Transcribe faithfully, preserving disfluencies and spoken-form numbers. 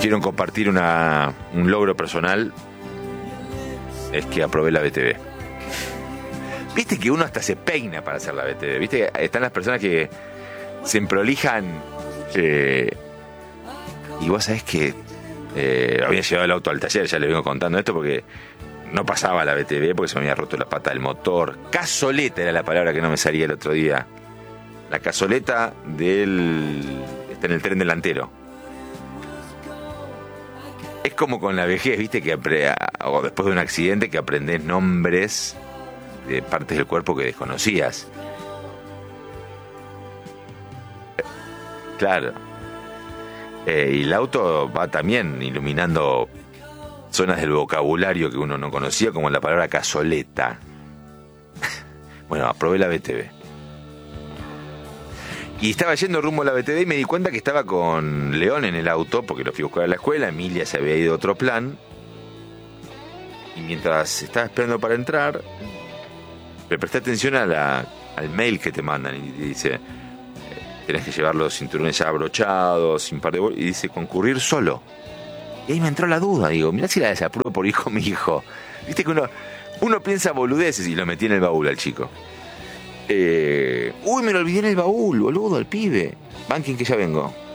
quiero compartir una, un logro personal. Es que aprobé la B T V. Viste que uno hasta se peina para hacer la B T V. Viste que están las personas que se emprolijan. Eh, y vos sabés que eh, había llevado el auto al taller, ya les vengo contando esto porque no pasaba la B T V porque se me había roto la pata del motor. Cazoleta era la palabra que no me salía el otro día. La cazoleta del... está en el tren delantero. Es como con la vejez, viste, que apre... o después de un accidente que aprendés nombres de partes del cuerpo que desconocías. Claro. Eh, y el auto va también iluminando zonas del vocabulario que uno no conocía, como la palabra cazoleta. Bueno, aprobé la B T V. Y estaba yendo rumbo a la B T V y me di cuenta que estaba con León en el auto, porque lo fui a buscar a la escuela. Emilia se había ido a otro plan. Y mientras estaba esperando para entrar, le presté atención a la, al mail que te mandan. Y dice, tenés que llevar los cinturones ya abrochados, sin par de bol-. Y dice, concurrir solo. Y ahí me entró la duda. Digo, mirá si la desapruebo por hijo mi hijo. Viste que uno, uno piensa boludeces y lo metí en el baúl al chico. Eh, uy, me lo olvidé en el baúl, boludo, al pibe. Banking que ya vengo.